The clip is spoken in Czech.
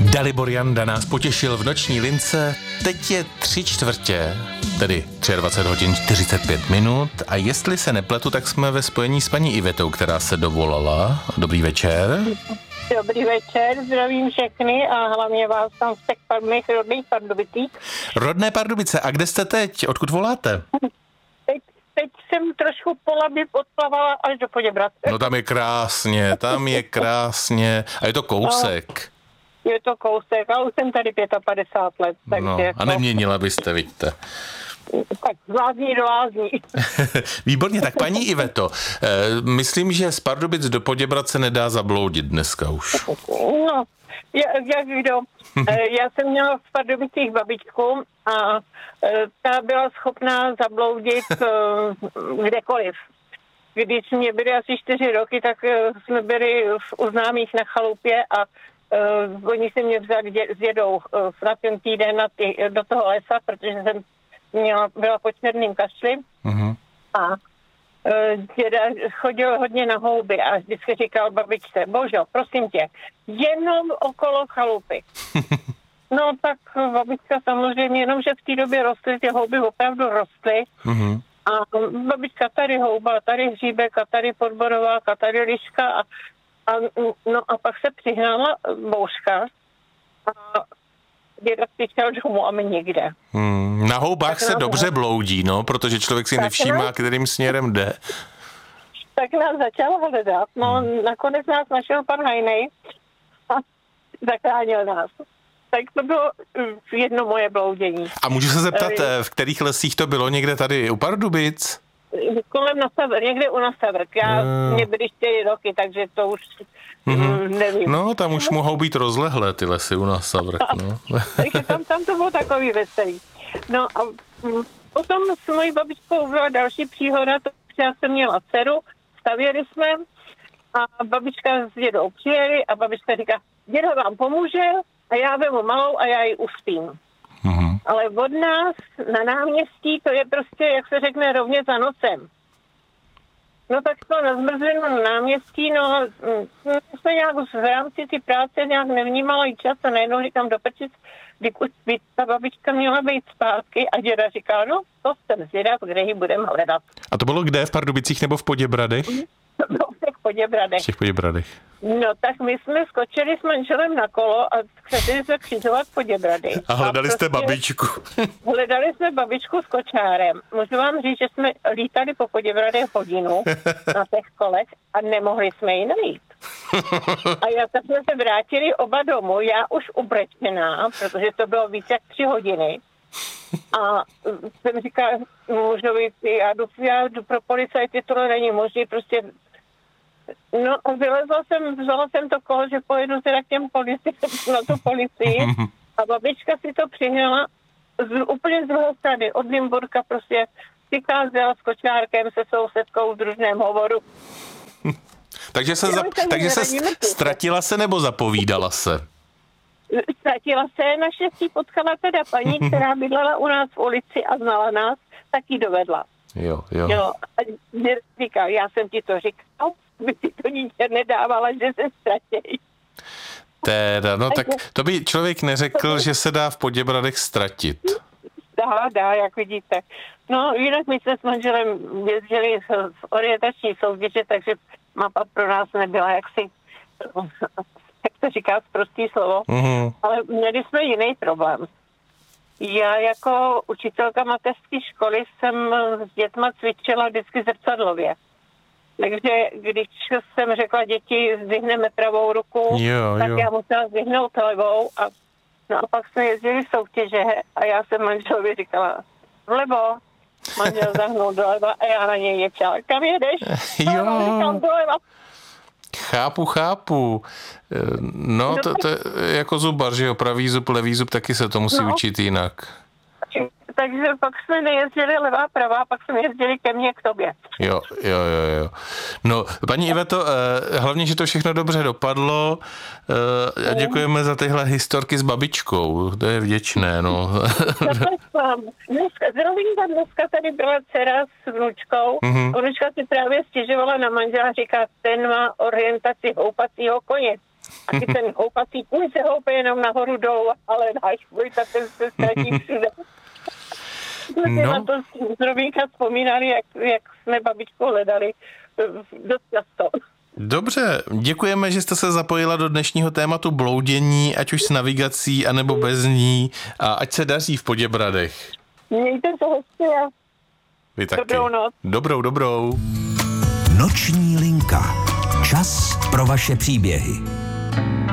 Dalibor Janda nás potěšil v noční lince. Teď je 3/4, tedy 23 hodin 45 minut. A jestli se nepletu, tak jsme ve spojení s paní Ivetou, která se dovolala. Dobrý večer. Dobrý večer, zdravím všechny a hlavně vás tam z těch mých rodných Pardubicích. Rodné Pardubice, a kde jste teď? Odkud voláte? Teď jsem trošku po Labi odplavala až do Poděbrad. No tam je krásně. A je to kousek. Je to kousek a už jsem tady 55 let. Takže No, a neměnila byste, vidíte. Tak z lázní do lázní. Výborně, tak paní Iveto, myslím, že z Pardubic do Poděbrad se nedá zabloudit dneska už. No, jak kdo. Já jsem měla v Pardubicích babičku a ta byla schopná zabloudit kdekoliv. Když mě byly asi 4 roky, tak jsme byli u známých na chalupě a oni se mě vzali s dědou na ten týden do toho lesa, protože jsem byla po černým kašli. Uh-huh. A děda chodil hodně na houby a vždycky říkal babičce: Božo, prosím tě, jenom okolo chalupy. No tak babička samozřejmě, jenomže v té době rostly, ty houby opravdu rostly. Uh-huh. A babička tady houba, tady hříbek a tady podborovák a tady liška a pak se přihnala bouřka a děda přišel domů a my nikde. Na houbách tak se dobře bloudí, no, protože člověk si nevšímá, kterým směrem jde. Tak nás začal hledat, no nakonec nás našel pan Hajnej a zachránil nás. Tak to bylo jedno moje bloudění. A můžu se zeptat, v kterých lesích to bylo, někde tady u Pardubic? Kolem Nastavek, někde u Nastavek. Mě byly 4 roky, takže to už nevím. No, tam už mohou být rozlehlé ty lesy u Nastavek, no. Takže tam to bylo takový veselý. No a potom s mojí babičkou byla další příhoda, protože já jsem měla dceru, stavěli jsme a babička s dědou přijeli a babička říká: děda vám pomůže a já vemu malou a já ji uspím. Uh-huh. Ale od nás na náměstí to je prostě, jak se řekne, rovně za nocem. No tak to na zmrzlinu náměstí, no jsme nějak v rámci ty práce nějak nevnímala i čas a najednou říkám do Prčic, kdy ta babička měla být zpátky a děda říká: no to jsem zvědav, kde ji budeme hledat. A to bylo kde? V Pardubicích nebo v Poděbradech? To bylo v těch Poděbradech. V těch Poděbradech. No tak my jsme skočili s manželem na kolo a chtěli jsme křižovat Poděbrady. A hledali jste babičku. Hledali jsme babičku s kočárem. Můžu vám říct, že jsme lítali po Poděbradech hodinu na těch kolech a nemohli jsme ji najít. A tak jsme se vrátili oba domů, já už ubrečená, protože to bylo více jak 3 hodiny. A jsem říkala mužovi: já jdu pro policajty, tohle není možný, prostě. No a vzala jsem to kolo, že pojedu teda k těm na tu policii a babička si to přihnala úplně z druhé strany, od Nymburka, prostě přicházela s kočárkem se sousedkou v družném hovoru. Takže se ztratila se nebo zapovídala se? Ztratila se, naštěstí potkala teda paní, která bydlela u nás v ulici a znala nás, tak ji dovedla. Jo. A říká: já jsem ti to říkal, by ti to dítě nedávala, že se ztratějí. Teda, no tak to by člověk neřekl, že se dá v Poděbradech ztratit. Dá, jak vidíte. No jinak my jsme s manželem jezdili z orientační soutěže, takže mapa pro nás nebyla jaksi, jak se říká, prostý slovo, ale měli jsme jiný problém. Já jako učitelka mateřské školy jsem s dětma cvičila vždycky zrcadlově. Takže když jsem řekla: děti, zdvihneme pravou ruku, tak já musela zdvihnout levou a pak jsme jezdili soutěže a já jsem manželovi říkala: vlevo, manžel zahnul doleva a já na něj ječala: kam jedeš? Říkám: doleva. Chápu. No, to je jako zubař, že jo, pravý zub, levý zub, taky se to musí učit jinak. Takže pak jsme nejezdili levá, pravá, pak jsme jezdili ke mně, k tobě. Jo. No, paní Iveto, hlavně, že to všechno dobře dopadlo. A děkujeme za tyhle historky s babičkou. To je vděčné, no. Dneska tady byla dcera s vnučkou. Vnučka si právě stěžovala na manžela, říká: ten má orientaci houpacího koně. A i ten houpací kůň se houpe jenom nahoru dolů, ale náš Vojta ten se ztratí všude. Jsme na to z Robínka vzpomínali, jak jsme babičkou hledali dost často. Dobře, děkujeme, že jste se zapojila do dnešního tématu bloudění, ať už s navigací, anebo bez ní, a ať se daří v Poděbradech. Mějte se hezky a Vy taky. dobrou noc. Dobrou. Noční linka. Čas pro vaše příběhy.